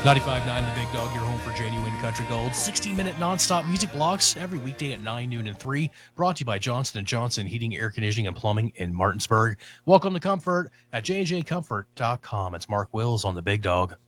95.9 The Big Dog, your home for genuine country gold. 60-minute nonstop music blocks every weekday at 9, noon, and 3. Brought to you by Johnson & Johnson Heating, Air Conditioning, and Plumbing in Martinsburg. Welcome to Comfort at jjcomfort.com. It's Mark Wills on The Big Dog.